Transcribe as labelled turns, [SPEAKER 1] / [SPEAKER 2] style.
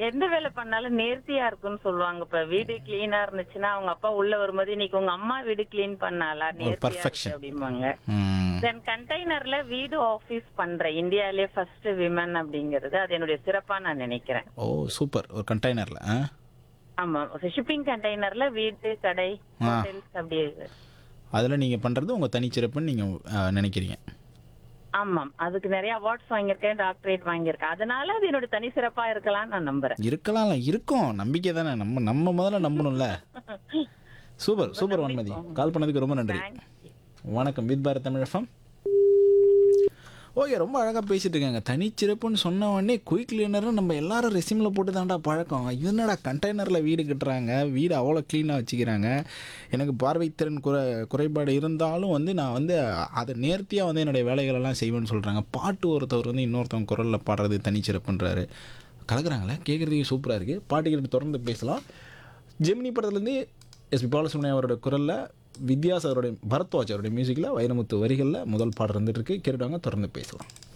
[SPEAKER 1] எந்த வேலை பண்ணாலும் நேர்த்தியா இருக்கும்னு சொல்லுவாங்க. இப்ப வீடு கிளீனா இருந்துச்சுன்னா அவங்க அப்பா உள்ள வரும்போது இன்னைக்கு உங்க அம்மா வீடு கிளீன் பண்ணாலா
[SPEAKER 2] ஒரு
[SPEAKER 1] நேர்த்தியா இருக்கு
[SPEAKER 2] பர்ஃபெக்ஷன்.
[SPEAKER 1] அப்படிம்பாங்க.
[SPEAKER 2] ம்.
[SPEAKER 1] தென் கண்டெய்னர்ல வீடு ஆபீஸ் பண்றேன். இந்தியாலே ஃபர்ஸ்ட் விமன் அப்படிங்கிறது அது என்னுடைய சிறப்பா நான் நினைக்கிறேன்.
[SPEAKER 2] ஓ சூப்பர். ஒரு கண்டெய்னரில் ஆ
[SPEAKER 1] ஆமா, ஷிப்பிங் கண்டெய்னர்ல வீடு, கடை,
[SPEAKER 2] ஆ
[SPEAKER 1] ஹோட்டல்ஸ் அப்படியே.
[SPEAKER 2] அதில் நீங்கள் பண்ணுறது உங்கள் தனிச்சிறப்புன்னு நீங்கள் நினைக்கிறீங்க.
[SPEAKER 1] ஆமாம், அதுக்கு நிறைய அவார்ட்ஸ் வாங்கியிருக்கேன், டாக்டரேட் வாங்கியிருக்கேன். அதனால அது என்னோட தனி சிறப்பா இருக்கலாம்னு நான் நம்புறேன்.
[SPEAKER 2] இருக்கலாம்ல, இருக்கும். நம்பிக்கை தானே. நம்ம நம்ம முதல்ல நம்பணும்ல. சூப்பர்
[SPEAKER 1] ரொம்ப
[SPEAKER 2] சூப்பர்
[SPEAKER 1] நன்றி.
[SPEAKER 2] வன்மதி. கால் பண்ணதுக்கு ரொம்ப நன்றி.
[SPEAKER 1] தேங்க்ஸ்.
[SPEAKER 2] வணக்கம் with Bharat Tamil FM. Okay, ரொம்ப அழகாக பேசிட்டு இருக்காங்க. தனிச்சிறப்புன்னு சொன்ன உடனே குயிக் கிளீனர்னு நம்ம எல்லாரும் ரெசிமில் போட்டு தான்டா பழக்கம். இது என்னடா கண்டெய்னரில் வீடு கட்டுறாங்க, வீடு அவ்வளோ க்ளீனாக வச்சுக்கிறாங்க. எனக்கு பார்வைத்திறன் குறைபாடு இருந்தாலும் வந்து நான் வந்து அதை நேர்த்தியாக வந்து என்னுடைய வேலைகளெல்லாம் செய்வேன்னு சொல்கிறாங்க. பாட்டு ஒருத்தவர் வந்து இன்னொருத்தவங்க குரலில் பாடுறது தனிச்சிறப்புன்றாரு. கலக்குறாங்களே, கேட்குறதுக்கு சூப்பராக இருக்குது. பாட்டுக்கிட்டு தொடர்ந்து பேசலாம். ஜெமினி படத்துலேருந்து எஸ்பி பாலசுப்ரமணியம் அவரோட குரலில், வித்யாசாரோடைய பரத்வாஜ் அவருடைய மியூசிக்கில், வைரமுத்து வரிகளில் முதல் பாடல் இருந்துட்டு இருக்கு. கேட்டுவாங்க, தொடர்ந்து பேசலாம்.